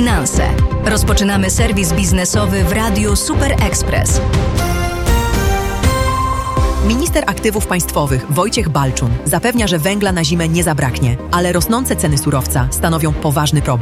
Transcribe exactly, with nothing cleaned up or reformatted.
finanse. Rozpoczynamy serwis biznesowy w Radiu Super Express. Minister Aktywów Państwowych Wojciech Balczun zapewnia, że węgla na zimę nie zabraknie, ale rosnące ceny surowca stanowią poważny problem.